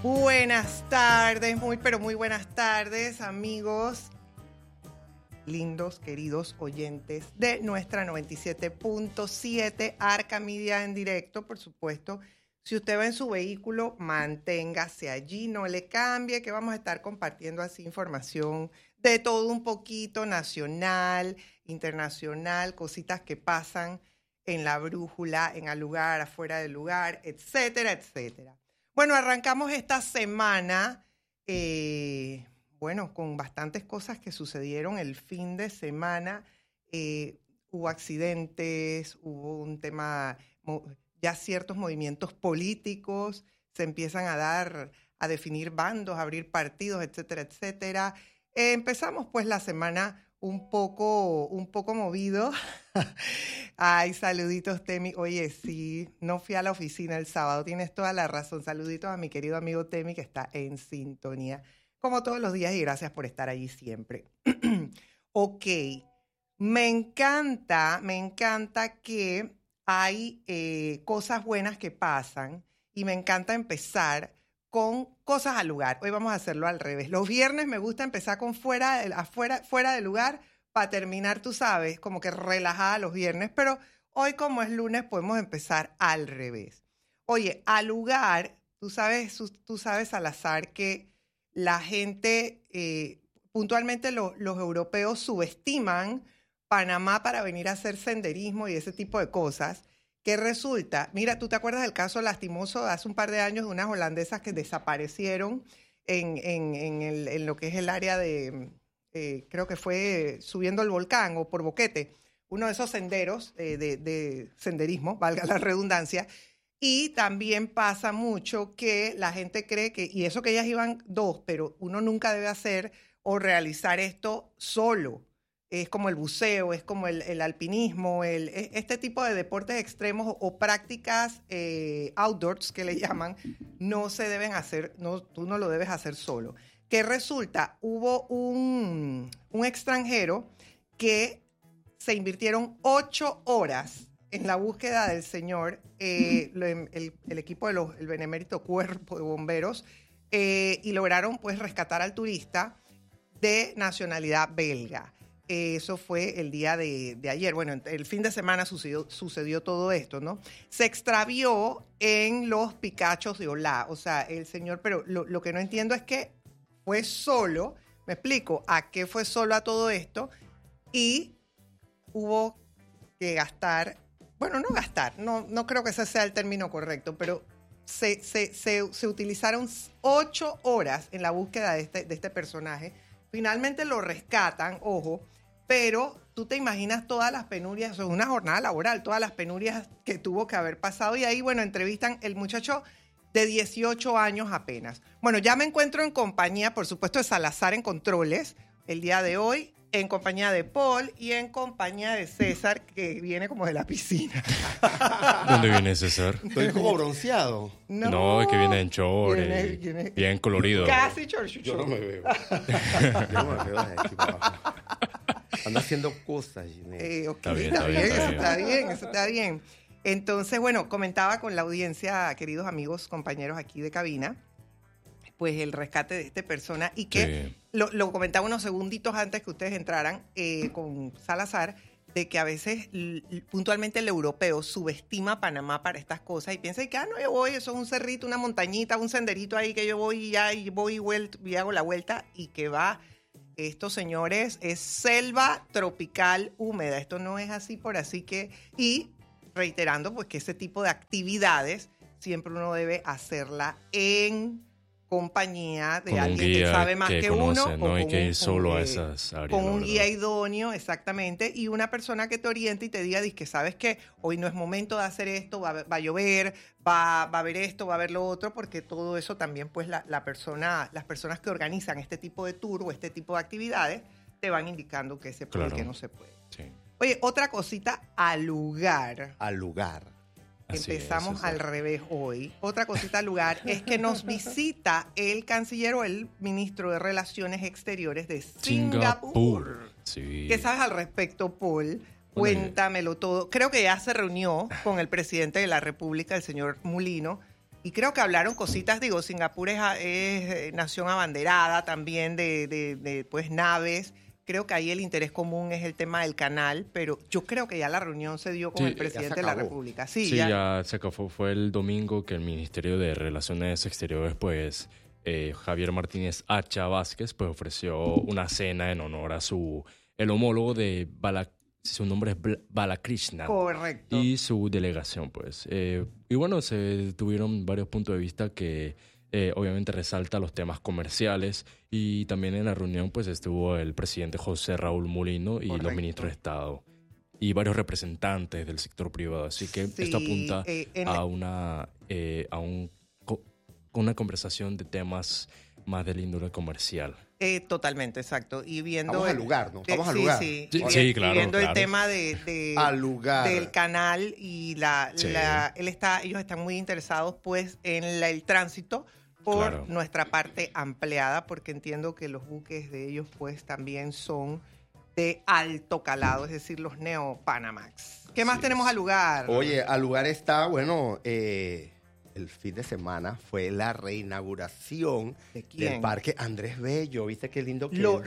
Buenas tardes, pero muy buenas tardes, amigos, lindos, queridos oyentes de nuestra 97.7 Arca Media en directo, por supuesto. Si usted va en su vehículo, manténgase allí, no le cambie, que vamos a estar compartiendo así información de todo un poquito, nacional, internacional, cositas que pasan en la brújula, en el lugar, afuera del lugar, etcétera, etcétera. Bueno, arrancamos esta semana, con bastantes cosas que sucedieron el fin de semana. Hubo accidentes, hubo un tema, ya ciertos movimientos políticos se empiezan a definir bandos, a abrir partidos, etcétera, etcétera. Empezamos pues la semana un poco movido. Ay, saluditos, Temi. Oye, sí, no fui a la oficina el sábado, tienes toda la razón. Saluditos a mi querido amigo Temi, que está en sintonía, como todos los días, y gracias por estar allí siempre. Ok, me encanta que hay cosas buenas que pasan, y me encanta empezar con cosas al lugar. Hoy vamos a hacerlo al revés. Los viernes me gusta empezar con fuera del lugar para terminar, tú sabes, como que relajada los viernes. Pero hoy, como es lunes, podemos empezar al revés. Oye, al lugar, tú sabes, Salazar, que la gente, puntualmente los europeos subestiman Panamá para venir a hacer senderismo y ese tipo de cosas. ¿Qué resulta? Mira, ¿tú te acuerdas del caso lastimoso de hace un par de años de unas holandesas que desaparecieron en lo que es el área de, creo que fue subiendo el volcán o por Boquete, uno de esos senderos de senderismo, valga la redundancia? Y también pasa mucho que la gente cree que, y eso que ellas iban dos, pero uno nunca debe hacer o realizar esto solo. Es como el buceo, es como el alpinismo, este tipo de deportes extremos o prácticas outdoors que le llaman, no se deben hacer, tú no lo debes hacer solo. ¿Qué resulta? Hubo un extranjero que se invirtieron 8 horas en la búsqueda del señor, el equipo el benemérito cuerpo de bomberos, y lograron pues rescatar al turista de nacionalidad belga. Eso fue el día de ayer. Bueno, el fin de semana sucedió todo esto, ¿no? Se extravió en los Picachos de Olá. O sea, el señor, pero lo que no entiendo es que fue solo, me explico, ¿a qué fue solo a todo esto? Y hubo que gastar, bueno, no creo que ese sea el término correcto, pero se utilizaron 8 horas en la búsqueda de este personaje. Finalmente lo rescatan, ojo, pero tú te imaginas todas las penurias, o sea, una jornada laboral, todas las penurias que tuvo que haber pasado. Y ahí, bueno, entrevistan el muchacho de 18 años apenas. Bueno, ya me encuentro en compañía, por supuesto, de Salazar en controles el día de hoy, en compañía de Paul y en compañía de César, que viene como de la piscina. ¿Dónde viene César? Estoy como bronceado. No, es que viene en short, bien colorido. Casi short. Yo no me veo. Yo no me veo aquí para abajo. Ando haciendo cosas, Ginette. Okay, eso está bien. Entonces, bueno, comentaba con la audiencia, queridos amigos, compañeros aquí de cabina, pues el rescate de esta persona, y que sí. Lo comentaba unos segunditos antes que ustedes entraran con Salazar, de que a veces puntualmente el europeo subestima Panamá para estas cosas y piensa que no, yo voy, eso es un cerrito, una montañita, un senderito ahí que yo voy y hago la vuelta, y que va, estos señores, es selva tropical húmeda. Esto no es así por así que, y reiterando pues que ese tipo de actividades siempre uno debe hacerla en compañía de alguien que sabe más que uno, no hay que ir solo a esas áreas. Con un guía idóneo, exactamente, y una persona que te oriente y te diga, que sabes que hoy no es momento de hacer esto, va a llover, va a haber esto, va a haber lo otro, porque todo eso también, pues las personas que organizan este tipo de tour o este tipo de actividades te van indicando que se puede y que no se puede. Sí. Oye, otra cosita al lugar. Al lugar. Empezamos al revés hoy. Otra cosita al lugar es que nos visita el canciller o el ministro de Relaciones Exteriores de Singapur. Sí. ¿Qué sabes al respecto, Paul? Cuéntamelo todo. Creo que ya se reunió con el presidente de la República, el señor Mulino, Y creo que hablaron cositas, digo, Singapur es nación abanderada también de pues, naves. Creo que ahí el interés común es el tema del canal, pero yo creo que ya la reunión se dio con el presidente de la República. Sí, ya se acabó. Fue el domingo que el Ministerio de Relaciones Exteriores, pues, Javier Martínez Hacha Vázquez, pues, ofreció una cena en honor a el homólogo de su nombre es Balakrishnan. Correcto. Y su delegación, pues. Y bueno, se tuvieron varios puntos de vista que obviamente resalta los temas comerciales. Y también en la reunión, pues, estuvo el presidente José Raúl Mulino y los ministros de Estado. Y varios representantes del sector privado. Así que esto apunta a una conversación de temas más del índole comercial. Totalmente, exacto. Y viendo vamos al lugar, ¿no? Vamos al lugar. Sí, Y claro. viendo claro. el tema al lugar del canal y ellos están muy interesados pues en el tránsito por nuestra parte ampliada, porque entiendo que los buques de ellos pues también son de alto calado, es decir, los Neo-Panamax. ¿Qué más tenemos al lugar? Oye, al lugar está, bueno, el fin de semana fue la reinauguración del Parque Andrés Bello. ¿Viste qué lindo que Lo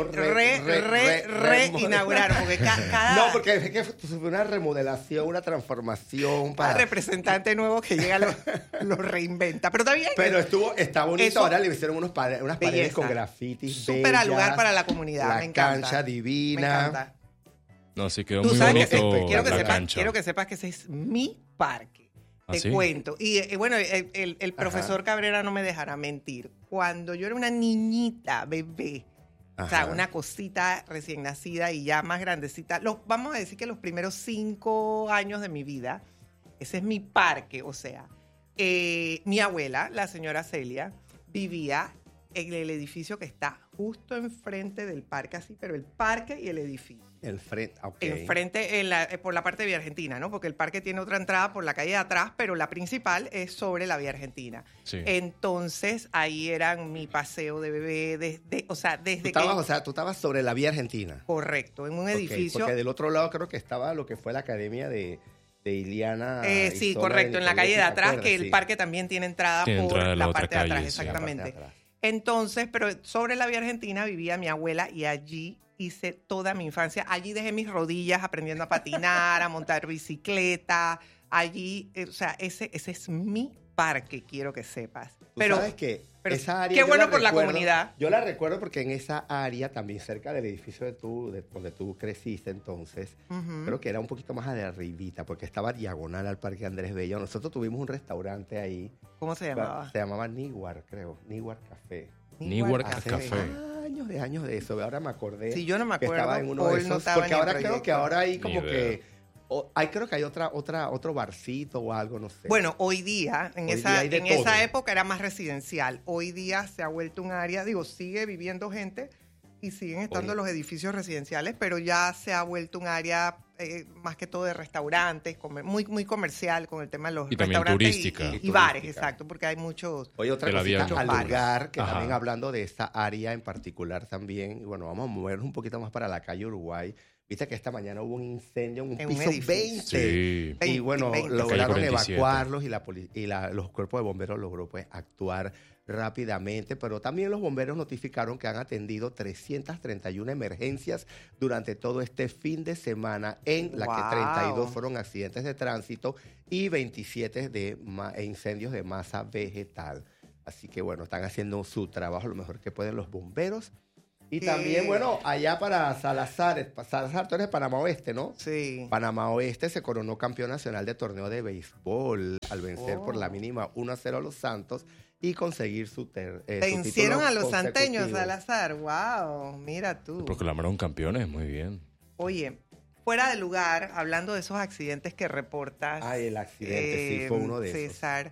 reinauguraron? Porque cada... No, porque es que fue una remodelación, una transformación. Cada representante nuevo que llega lo reinventa. Pero está bien. Pero está bonito. Eso, ahora le hicieron unas paredes con grafitis. Súper al lugar para la comunidad. Me encanta. La cancha divina. Me encanta. No, sí quedó muy bonito la cancha. Quiero que sepas que ese es mi parque. Te ¿sí? cuento. Y bueno, el profesor Cabrera no me dejará mentir. Cuando yo era una niñita, bebé, o sea, una cosita recién nacida y ya más grandecita, vamos a decir que los primeros 5 años de mi vida, ese es mi parque. O sea, mi abuela, la señora Celia, vivía en el edificio que está justo enfrente del parque, así, pero el parque y el edificio. Enfrente, por la parte de Vía Argentina, ¿no? Porque el parque tiene otra entrada por la calle de atrás, pero la principal es sobre la Vía Argentina. Sí. Entonces, ahí eran mi paseo de bebé, desde tú estabas sobre la Vía Argentina. Correcto, en un edificio. Porque del otro lado creo que estaba lo que fue la academia de Iliana. Sí, correcto, en la calle de atrás, que el parque también tiene entrada por la parte de atrás, exactamente. Entonces, pero sobre la Vía Argentina vivía mi abuela y allí hice toda mi infancia. Allí dejé mis rodillas aprendiendo a patinar, a montar bicicleta. Allí, o sea, ese es mi parque, quiero que sepas. Pero, ¿sabes qué? Esa área, qué bueno por la comunidad. Yo la recuerdo porque en esa área, también cerca del edificio donde tú creciste entonces, creo que era un poquito más de arribita, porque estaba diagonal al Parque Andrés Bello. Nosotros tuvimos un restaurante ahí. ¿Cómo se llamaba? Se llamaba Niwar, creo. Niwar Café. Niwar Café. Años de eso. Ahora me acordé. Sí, yo no me acuerdo. Que estaba en uno de esos. Porque ahora creo que ahora hay como que... creo que hay otro barcito o algo, no sé. Bueno, hoy día, en esa época era más residencial. Hoy día se ha vuelto un área, sigue viviendo gente y siguen estando los edificios residenciales, pero ya se ha vuelto un área más que todo de restaurantes, muy, muy comercial con el tema de los restaurantes turística. Y bares, exacto, porque hay muchos. Oye, otra cosita al lugar, que también hablando de esta área en particular también, y bueno, vamos a movernos un poquito más para la calle Uruguay. Viste que esta mañana hubo un incendio en un piso 20. Sí. Y bueno, lograron evacuarlos y los cuerpos de bomberos logró pues actuar rápidamente, pero también los bomberos notificaron que han atendido 331 emergencias durante todo este fin de semana, en la que 32 fueron accidentes de tránsito y 27 incendios de masa vegetal. Así que bueno, están haciendo su trabajo lo mejor que pueden los bomberos. Y también, bueno, allá para Salazar, tú eres de Panamá Oeste, ¿no? Sí. Panamá Oeste se coronó campeón nacional de torneo de béisbol al vencer por la mínima 1-0 a los Santos y conseguir su vencieron a los santeños, Salazar. ¡Wow! Mira tú. Se proclamaron campeones, muy bien. Oye, fuera de lugar, hablando de esos accidentes que reportas. Ay, el accidente, sí, fue uno de César,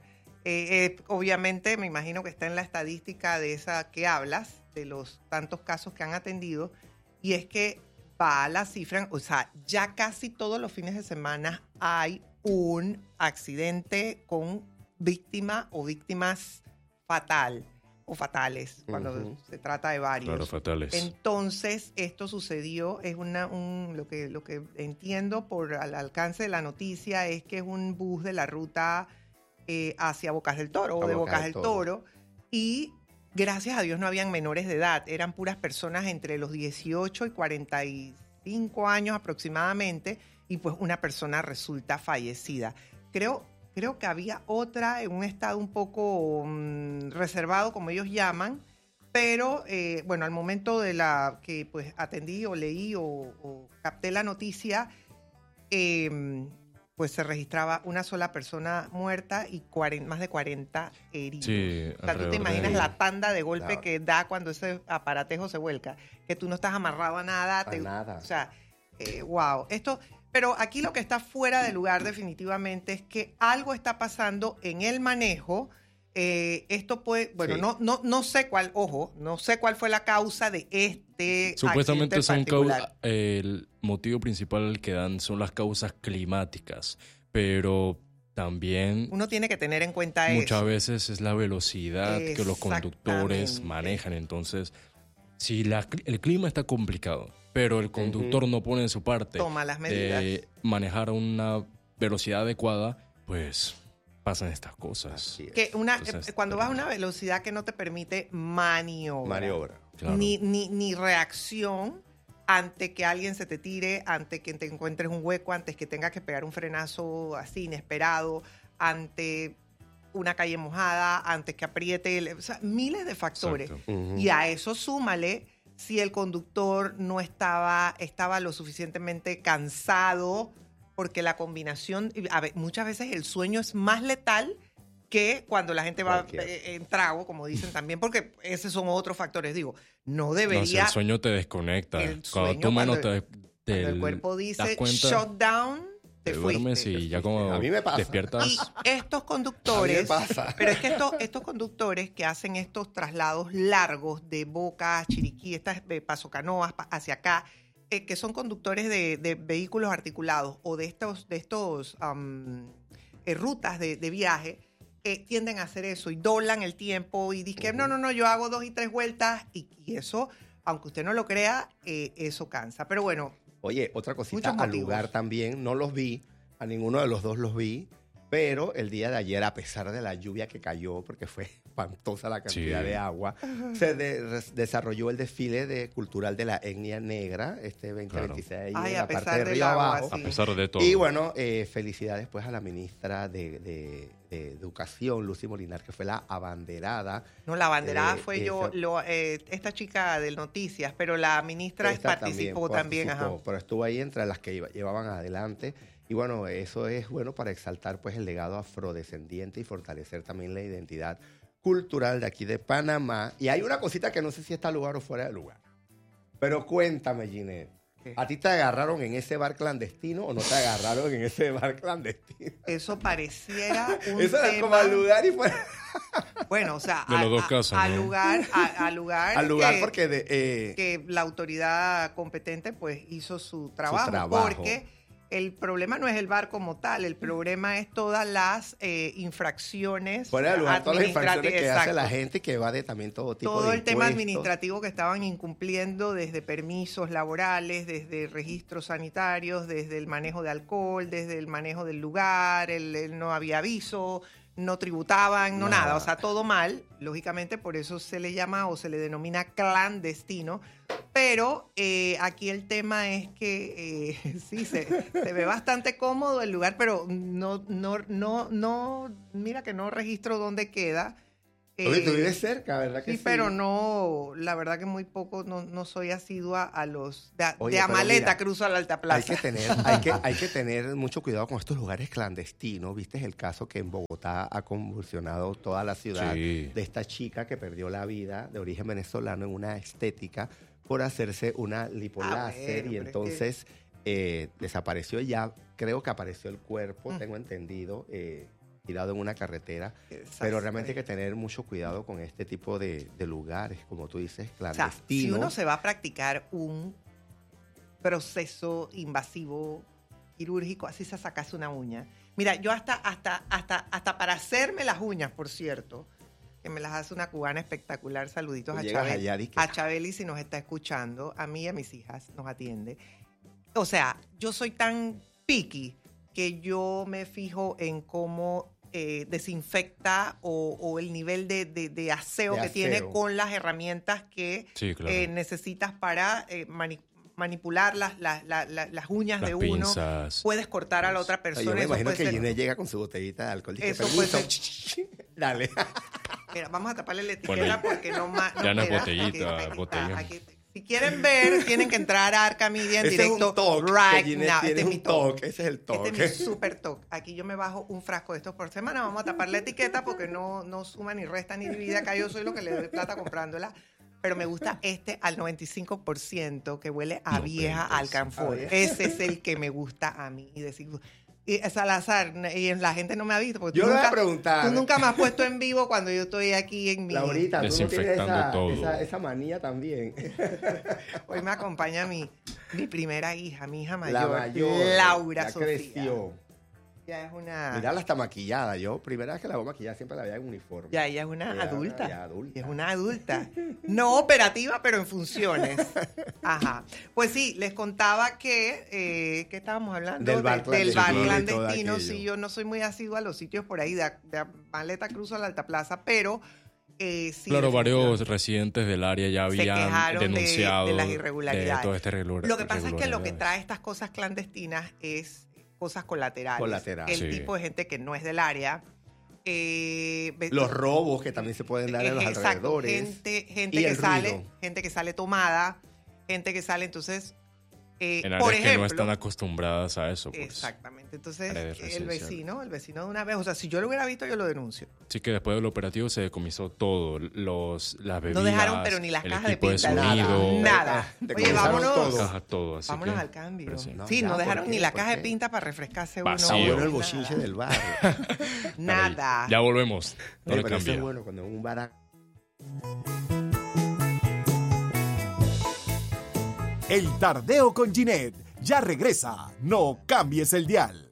obviamente me imagino que está en la estadística de esa que hablas, de los tantos casos que han atendido, y es que va a la cifra, o sea, ya casi todos los fines de semana hay un accidente con víctima o víctimas fatales, cuando se trata de varios. Claro, fatales. Entonces, esto sucedió, es lo que entiendo por al alcance de la noticia es que es un bus de la ruta hacia Bocas del Toro o de Bocas del Toro. Y gracias a Dios no habían menores de edad, eran puras personas entre los 18 y 45 años aproximadamente, y pues una persona resulta fallecida. Creo que había otra en un estado un poco reservado, como ellos llaman, pero bueno, al momento de la que pues atendí o leí o capté la noticia, pues se registraba una sola persona muerta y más de 40 heridos. Sí, o sea, tú te imaginas la tanda de golpe que da cuando ese aparatejo se vuelca, que tú no estás amarrado a nada. Nada. O sea, wow. Pero aquí lo que está fuera de lugar definitivamente es que algo está pasando en el manejo. Esto puede, bueno, Sí. no sé cuál, no sé cuál fue la causa de este Supuestamente accidente en particular. el motivo principal que dan son las causas climáticas, pero también Uno tiene que tener en cuenta muchas eso. veces es la velocidad que los conductores Exactamente. manejan. Entonces, si el clima está complicado, pero el conductor no pone de su parte Toma las medidas. de manejar a una velocidad adecuada, pues pasan estas cosas. Así es. Que Entonces, cuando vas a una velocidad que no te permite maniobra. Claro. Ni reacción ante que alguien se te tire, ante que te encuentres un hueco, antes que tengas que pegar un frenazo así inesperado, ante una calle mojada, antes que apriete, o sea, miles de factores. Exacto. Ujú. Y a eso súmale si el conductor no estaba lo suficientemente cansado, porque la combinación, muchas veces el sueño es más letal que cuando la gente va en trago, como dicen también, porque esos son otros factores. Digo, no debería... No, si el sueño te desconecta. el Cuando sueño, tú menos cuando el cuerpo das dice cuenta, shut down, te duermes fuiste. y ya como A mí me pasa. despiertas. Y estos A mí conductores, me pasa. pero es que estos conductores que hacen estos traslados largos de Boca a Chiriquí, Paso Canoas hacia acá, que son conductores de vehículos articulados o de estos rutas de viaje, tienden a hacer eso y doblan el tiempo y dicen, no, yo hago 2 y 3 vueltas y eso, aunque usted no lo crea, eso cansa. Pero bueno. Oye, otra cosita Muchos al motivos. lugar también, no los vi, a ninguno de los dos los vi, pero el día de ayer, a pesar de la lluvia que cayó, porque fue espantosa la cantidad de agua, se desarrolló el desfile cultural de la etnia negra, 2026, ahí en la parte de Río Abajo. A pesar de todo. Y bueno, felicidades pues a la ministra de Educación, Lucy Molinar, que fue la abanderada. No, la abanderada fue esta chica de Noticias, pero la ministra participó también. Ajá. Pero estuvo ahí entre las que llevaban adelante. Y bueno, eso es bueno para exaltar pues el legado afrodescendiente y fortalecer también la identidad cultural de aquí de Panamá. Y hay una cosita que no sé si está al lugar o fuera de lugar. Pero cuéntame, Ginette. ¿A ti te agarraron en ese bar clandestino o no te agarraron en ese bar clandestino? Eso pareciera un Eso tema... era como al lugar y fuera... Bueno, o sea, de los dos casos, al ¿no? lugar al lugar porque que la autoridad competente pues hizo su trabajo. Porque el problema no es el bar como tal, el problema es todas las infracciones. Fuera de lugar, todas las infracciones que hace la exacto. gente que va de también todo tipo todo de el tema impuestos. administrativo que estaban incumpliendo, desde permisos laborales, desde registros sanitarios, desde el manejo de alcohol, desde el manejo del lugar, no había aviso, no tributaban, no nada, o sea, todo mal. Lógicamente, por eso se le llama o se le denomina clandestino. Pero aquí el tema es que sí, se ve bastante cómodo el lugar, pero no, mira que no registro dónde queda. Oye, tú vives cerca, ¿verdad que sí? Sí, pero no, la verdad que muy poco, no soy asidua a los... Oye, de Amaleta mira, cruzo a la Alta Plaza. Hay que tener mucho cuidado con estos lugares clandestinos. ¿Viste el caso que en Bogotá ha convulsionado toda la ciudad de esta chica que perdió la vida de origen venezolano en una estética por hacerse una lipoláser y entonces desapareció ya, creo que apareció el cuerpo, tengo entendido, tirado en una carretera, pero realmente hay que tener mucho cuidado con este tipo de lugares, como tú dices, clandestinos. O sea, si uno se va a practicar un proceso invasivo quirúrgico, así se sacase una uña. Mira, yo hasta para hacerme las uñas, por cierto, que me las hace una cubana espectacular, saluditos a Chabeli si nos está escuchando, a mí y a mis hijas nos atiende. O sea, yo soy tan picky que yo me fijo en cómo desinfecta o el nivel de aseo que tiene con las herramientas que necesitas para manipular las uñas de uno. Puedes cortar a la otra persona. Yo me imagino que Ginés llega con su botellita de alcohol. Eso puede ser. Dale. Mira, vamos a taparle la etiqueta porque no más. Ya no es botellita, botellón. Si quieren ver, tienen que entrar a Arca Media en directo. Es un right now. Este es mi toque. Ese es el toque. Este es mi super toque. Aquí yo me bajo un frasco de estos por semana. Vamos a tapar la etiqueta porque no suma ni resta ni divide. Acá yo soy lo que le doy plata comprándola. Pero me gusta al 95% que huele a vieja alcanfor. Ese es el que me gusta a mí. Y Salazar, y la gente no me ha visto. Porque yo le voy a preguntar. Tú nunca me has puesto en vivo cuando yo estoy aquí en mi... Laurita, tú no tienes esa manía también. Hoy me acompaña mi primera hija, mi hija mayor, Laura Sofía. Creció. Ya es una... Mirala, hasta maquillada. Yo, primera vez que la veo maquillada, siempre la veía en uniforme. Ya, ella es una adulta. Es una adulta. No operativa, pero en funciones. Ajá. Pues sí, les contaba que... ¿qué estábamos hablando? Del bar clandestino. Sí, yo no soy muy asidua a los sitios por ahí. De Maleta cruzo a la Alta Plaza, pero... sí, claro, varios residentes del área ya habían denunciado de las irregularidades. De todo este Lo que pasa es que lo que trae estas cosas clandestinas es... cosas colaterales. El tipo de gente que no es del área. Los robos que también se pueden dar en los alrededores. Gente que sale tomada, gente que sale, entonces, en áreas por ejemplo, que no están acostumbradas a eso. Pues, exactamente. Entonces, el vecino de una vez, o sea, si yo lo hubiera visto, yo lo denuncio. Sí, que después del operativo se decomisó todo, las bebidas. No dejaron, pero ni las cajas de pinta. Nada. Oye, vámonos. Vámonos al cambio. No dejaron ni la caja de pinta para refrescarse uno. Bueno, el bochinche del bar. Nada. Ya volvemos. No le cambia. Es bueno cuando un bar... El Tardeo con Ginette ya regresa. No cambies el dial.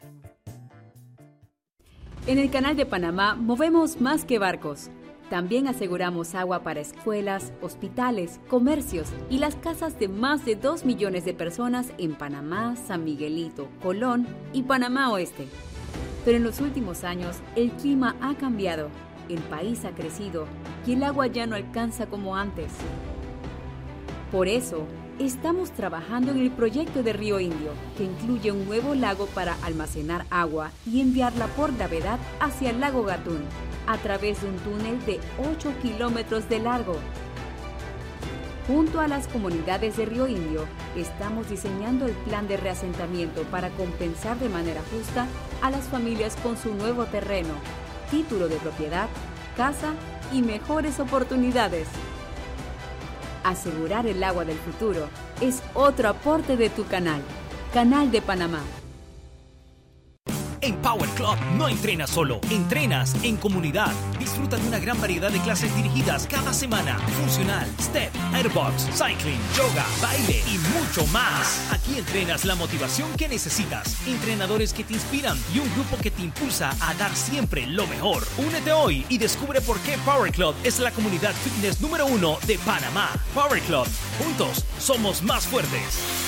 En el Canal de Panamá movemos más que barcos. También aseguramos agua para escuelas, hospitales, comercios y las casas de más de 2 millones de personas en Panamá, San Miguelito, Colón y Panamá Oeste. Pero en los últimos años el clima ha cambiado, el país ha crecido y el agua ya no alcanza como antes. Por eso, estamos trabajando en el proyecto de Río Indio, que incluye un nuevo lago para almacenar agua y enviarla por gravedad hacia el lago Gatún, a través de un túnel de 8 kilómetros de largo. Junto a las comunidades de Río Indio, estamos diseñando el plan de reasentamiento para compensar de manera justa a las familias con su nuevo terreno, título de propiedad, casa y mejores oportunidades. Asegurar el agua del futuro es otro aporte de tu canal, Canal de Panamá. En Power Club no entrenas solo, entrenas en comunidad. Disfruta de una gran variedad de clases dirigidas cada semana. Funcional, step, airbox, cycling, yoga, baile y mucho más. Aquí entrenas la motivación que necesitas, entrenadores que te inspiran y un grupo que te impulsa a dar siempre lo mejor. Únete hoy y descubre por qué Power Club es la comunidad fitness número 1 de Panamá. Power Club, juntos somos más fuertes.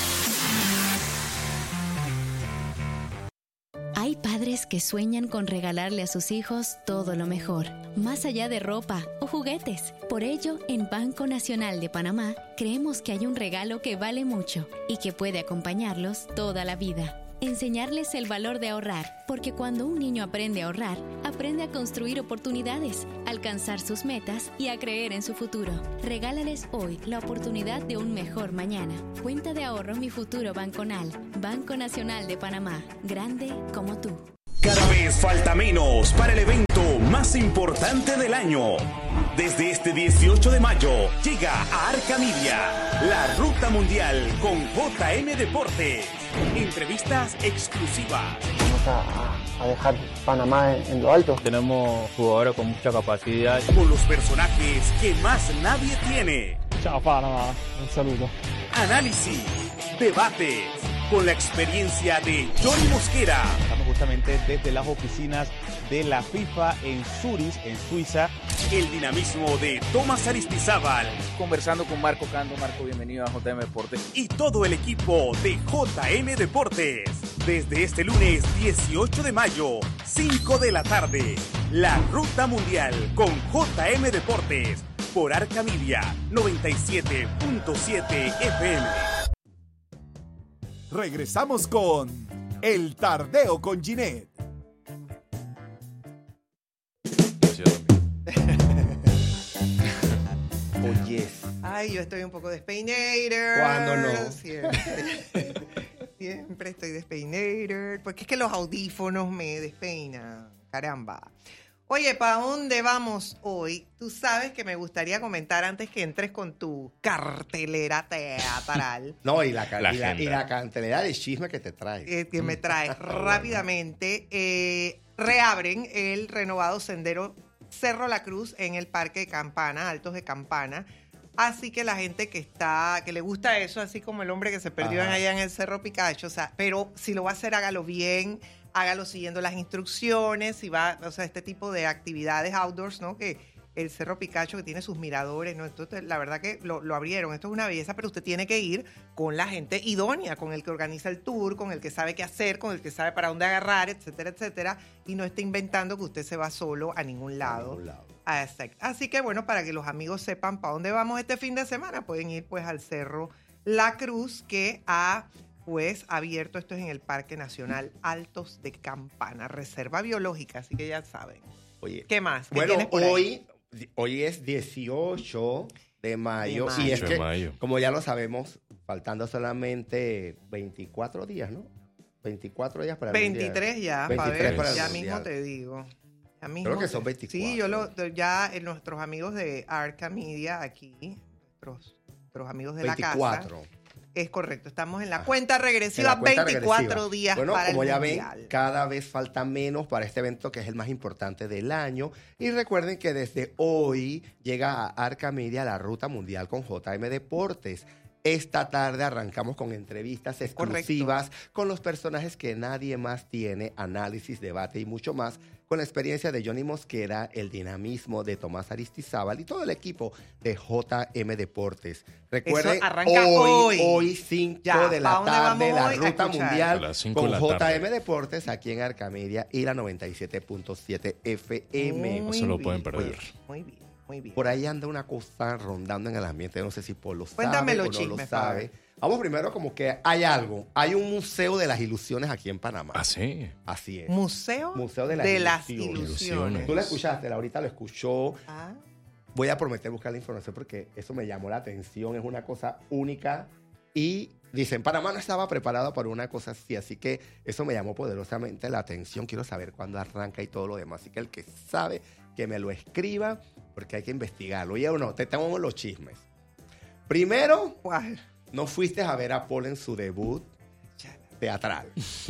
Hay padres que sueñan con regalarle a sus hijos todo lo mejor, más allá de ropa o juguetes. Por ello, en Banco Nacional de Panamá, creemos que hay un regalo que vale mucho y que puede acompañarlos toda la vida. Enseñarles el valor de ahorrar, porque cuando un niño aprende a ahorrar, aprende a construir oportunidades, alcanzar sus metas y a creer en su futuro. Regálales hoy la oportunidad de un mejor mañana. Cuenta de ahorro Mi Futuro Banconal. Banco Nacional de Panamá. Grande como tú. Cada vez falta menos para el evento más importante del año. Desde este 18 de mayo llega a Arca Media, la ruta mundial con JM Deportes. Entrevistas exclusivas. Vamos a dejar Panamá en lo alto. Tenemos jugadores con mucha capacidad. Con los personajes que más nadie tiene. Chao Panamá, un saludo. Análisis, debates, con la experiencia de Johnny Mosquera. Estamos justamente desde las oficinas de la FIFA en Zurich, en Suiza. El dinamismo de Tomás Aristizábal. Conversando con Marco Cando. Marco, bienvenido a JM Deportes. Y todo el equipo de JM Deportes. Desde este lunes 18 de mayo, 5 de la tarde, la Ruta Mundial con JM Deportes por Arca Media 97.7 FM. Regresamos con El Tardeo con Ginette. Oye. Ay, yo estoy un poco despeinator. ¿Cuándo no? Siempre estoy despeinator. Porque es que los audífonos me despeinan. Caramba. Oye, ¿para dónde vamos hoy? Tú sabes que me gustaría comentar antes que entres con tu cartelera teatral. No, y la cartelera de chisme que te trae. Que me trae rápidamente. Reabren el renovado sendero Cerro La Cruz en el Parque de Campana, Altos de Campana. Así que la gente que le gusta eso, así como el hombre que se perdió allá en el Cerro Picacho, o sea, pero si lo va a hacer, hágalo bien, hágalo siguiendo las instrucciones, si va, o sea, este tipo de actividades outdoors, ¿no? Que el Cerro Picacho, que tiene sus miradores, ¿no? Entonces, la verdad que lo abrieron, esto es una belleza, pero usted tiene que ir con la gente idónea, con el que organiza el tour, con el que sabe qué hacer, con el que sabe para dónde agarrar, etcétera, etcétera, y no esté inventando que usted se va solo a ningún lado. Exacto. Así que bueno, para que los amigos sepan para dónde vamos este fin de semana, pueden ir pues al Cerro La Cruz, que ha pues abierto, esto es en el Parque Nacional Altos de Campana, reserva biológica, así que ya saben. Oye, ¿qué más? ¿Qué bueno, tienes por ahí? Hoy es 18 de mayo. Y es que, como ya lo sabemos, faltando solamente 24 días, ¿no? 24 días para el 23 mundial. ya, 23 para el ya mundial. mismo te digo. Creo que son 24. Sí, ya nuestros amigos de Arca Media aquí, nuestros amigos de 24. La casa. Es correcto, estamos en la cuenta regresiva, 24 días bueno, para el mundial. mundial. Como ya ven, cada vez falta menos para este evento que es el más importante del año. Y recuerden que desde hoy llega a Arca Media la Ruta Mundial con JM Deportes. Esta tarde arrancamos con entrevistas exclusivas con los personajes que nadie más tiene, análisis, debate y mucho más, con la experiencia de Johnny Mosquera, el dinamismo de Tomás Aristizábal y todo el equipo de JM Deportes. Recuerden, hoy 5 de la tarde, la Ruta Mundial con JM Deportes aquí en Arca Media y la 97.7 FM. No se lo pueden perder. Oye, muy bien. Muy bien. Por ahí anda una cosa rondando en el ambiente. No sé si Paul lo sabe Cuéntame o los no chismes, lo sabe. Vamos primero como que hay algo. Hay un museo de las ilusiones aquí en Panamá. ¿Ah, sí? Así es. Museo de las ilusiones. Tú lo escuchaste, Laurita lo escuchó. Voy a prometer buscar la información porque eso me llamó la atención. Es una cosa única. Y dicen, Panamá no estaba preparado para una cosa así. Así que eso me llamó poderosamente la atención. Quiero saber cuándo arranca y todo lo demás. Así que el que sabe, que me lo escriba, porque hay que investigarlo. Oye, no, te tengo los chismes. Primero, no fuiste a ver a Paul en su debut teatral.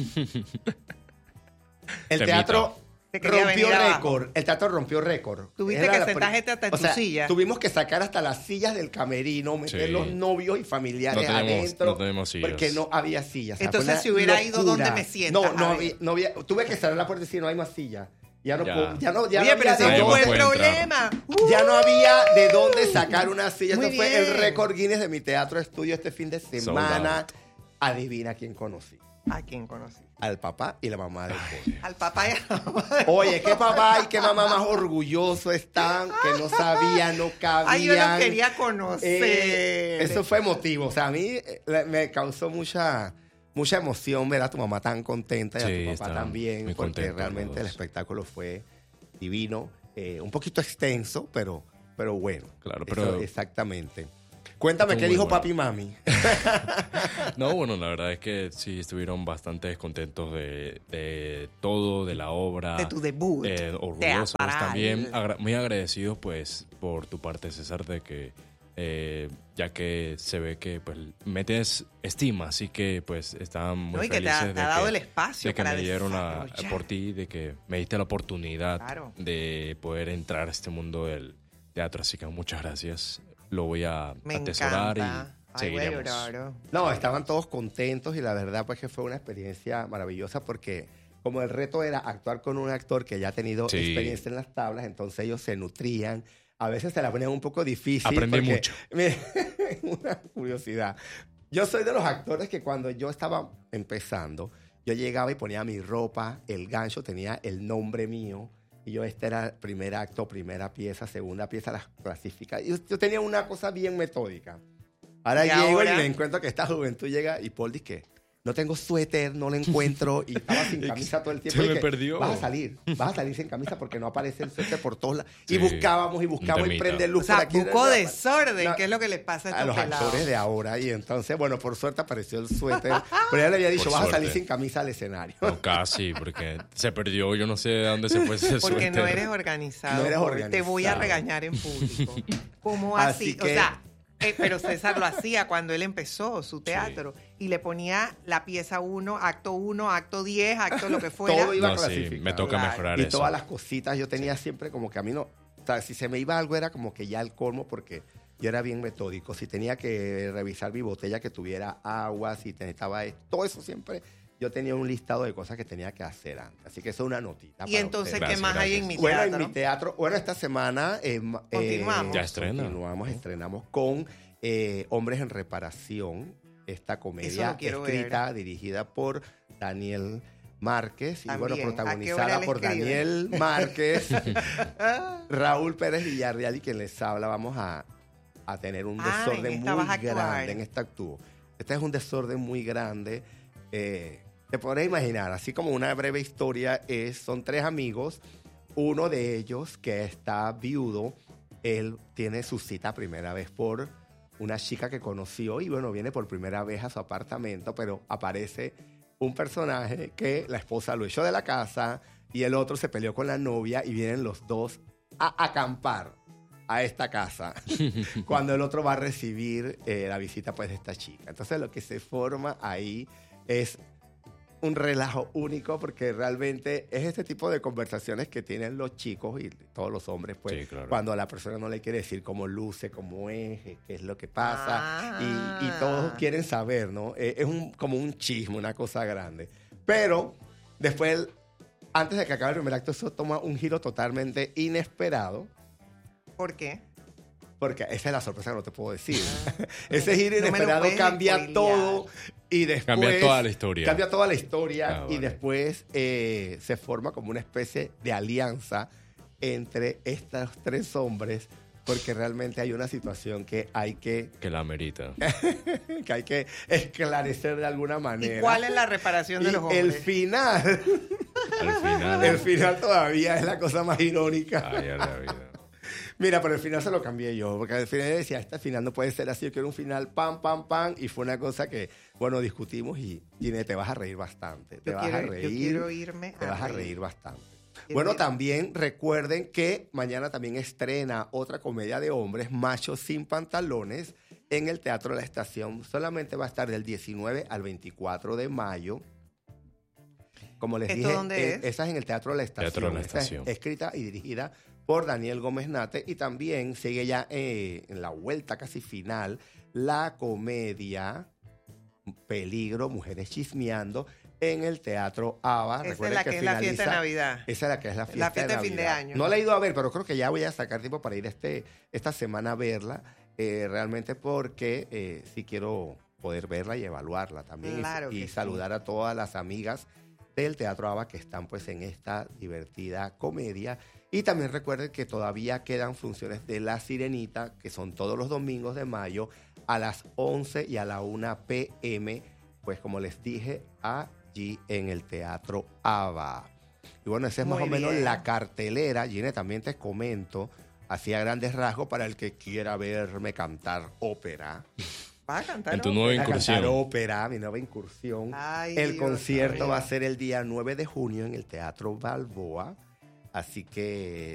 El teatro rompió récord. El teatro rompió récord. Tuviste que sentar gente hasta en tu silla. Tuvimos que sacar hasta las sillas del camerino, meter los novios y familiares adentro. No tenemos sillas. Porque no había sillas. Entonces, si hubiera ido, ¿dónde me sientas? No había. Tuve que cerrar la puerta y decir, no hay más sillas. Ya no Oye, pero ese fue el problema. Ya no había de dónde sacar una silla. Esto fue el récord Guinness de mi teatro estudio este fin de semana. Adivina quién conocí. ¿A quién conocí? Al papá y la mamá del Paul. Al papá y a la mamá. Oye, qué papá y qué mamá más orgullosos están, que no sabían, no cabían. Ay, yo los quería conocer. Eso fue emotivo. O sea, a mí me causó mucha emoción ver a tu mamá tan contenta y a tu papá también, porque realmente el espectáculo fue divino. Un poquito extenso, pero bueno. Claro, pero exactamente. Cuéntame, ¿qué dijo papi y mami? No, bueno, la verdad es que sí estuvieron bastante contentos de todo, de la obra. De tu debut. Orgullosos también. Muy agradecidos, pues, por tu parte, César, de que ya que se ve que pues metes estima, así que pues estaban muy felices de que te ha dado el espacio de que me dieron por ti, de que me diste la oportunidad de poder entrar a este mundo del teatro, así que muchas gracias. Lo voy a atesorar y seguiremos. No, estaban todos contentos y la verdad pues que fue una experiencia maravillosa porque como el reto era actuar con un actor que ya ha tenido experiencia en las tablas, entonces ellos se nutrían. A veces se la ponían un poco difícil. Aprendí mucho. Una curiosidad. Yo soy de los actores que cuando yo estaba empezando, yo llegaba y ponía mi ropa, el gancho tenía el nombre mío, y yo este era el primer acto, primera pieza, segunda pieza, las clasificaba. Yo tenía una cosa bien metódica. Ahora llego y me encuentro que esta juventud llega y Paul dice, no tengo suéter, no lo encuentro, y estaba sin camisa todo el tiempo. Se me perdió. Vas a salir sin camisa porque no aparece el suéter por todos lados. Sí. Y buscábamos y prende luz. O sea, por aquí. Buscó desorden, ¿qué es lo que le pasa a los pelados? Actores de ahora. Y entonces, bueno, por suerte apareció el suéter. Pero ella le había dicho, vas a salir sin camisa al escenario. No, casi, porque se perdió, yo no sé de dónde se fue ese suéter. Porque no eres organizado. Te voy a regañar en público. ¿Cómo así? O sea... pero César lo hacía cuando él empezó su teatro y le ponía la pieza 1, acto 10, acto lo que fuera. Todo iba clasificado. Sí, me toca mejorar y eso. Y todas las cositas yo tenía siempre como que a mí no... O sea, si se me iba algo era como que ya el colmo porque yo era bien metódico. Si tenía que revisar mi botella que tuviera agua, si necesitaba esto, todo eso siempre... Yo tenía un listado de cosas que tenía que hacer antes. Así que eso es una notita. Y entonces, ¿qué más hay en mi teatro? Bueno, en mi teatro, esta semana... Continuamos. Ya Estrenamos con Hombres en Reparación, esta comedia escrita, dirigida por Daniel Márquez. También. Y bueno, protagonizada por Daniel Márquez, Raúl Pérez Villarreal y quien les habla. Vamos a tener un desorden muy grande. En esta actúo. Este es un desorden muy grande. Te podrás imaginar, así como una breve historia, son 3 amigos. Uno de ellos, que está viudo, él tiene su cita primera vez por una chica que conoció y bueno, viene por primera vez a su apartamento, pero aparece un personaje que la esposa lo echó de la casa y el otro se peleó con la novia y vienen los dos a acampar a esta casa cuando el otro va a recibir la visita pues de esta chica. Entonces lo que se forma ahí es un relajo único porque realmente es este tipo de conversaciones que tienen los chicos y todos los hombres, pues, sí, claro. Cuando la persona no le quiere decir cómo luce, cómo es, qué es lo que pasa, y todos quieren saber, ¿no? Es como un chisme, una cosa grande. Pero después, antes de que acabe el primer acto, eso toma un giro totalmente inesperado. ¿Por qué? Porque esa es la sorpresa que no te puedo decir. Ese giro inesperado cambia todo y después... Cambia toda la historia. Cambia toda la historia y después se forma como una especie de alianza entre estos 3 hombres porque realmente hay una situación que hay que... Que la amerita. Que hay que esclarecer de alguna manera. ¿Y cuál es la reparación de los hombres? El final. El final todavía es la cosa más irónica. Ay, a la vida. Mira, pero el final se lo cambié yo, porque al final decía, este final no puede ser así, yo quiero un final pam, y fue una cosa que, bueno, discutimos y te vas a reír bastante. Yo quiero irme te vas a reír bastante. Bueno, también recuerden que mañana también estrena otra comedia de hombres, Machos sin Pantalones, en el Teatro La Estación. Solamente va a estar del 19 al 24 de mayo. Como les dije, esa es en el Teatro La Estación. Teatro La Estación. Escrita y dirigida por Daniel Gómez Nate, y también sigue ya en la vuelta casi final la comedia Peligro, Mujeres Chismeando en el Teatro ABA. Esa es la que es la fiesta de Navidad. Esa es la que es la fiesta de fin de año. No la he ido a ver, pero creo que ya voy a sacar tiempo para ir esta semana a verla, realmente porque sí quiero poder verla y evaluarla también. Claro y saludar a todas las amigas del Teatro ABA que están pues en esta divertida comedia. Y también recuerden que todavía quedan funciones de La Sirenita, que son todos los domingos de mayo a las 11 y a la 1 p.m., pues como les dije, allí en el Teatro ABA. Y bueno, esa es más o menos la cartelera. Gine, también te comento, así a grandes rasgos, para el que quiera verme cantar ópera. ¿Va a cantar en tu nueva incursión? Cantar ópera, mi nueva incursión. Ay, el concierto va a ser el día 9 de junio en el Teatro Balboa. Así que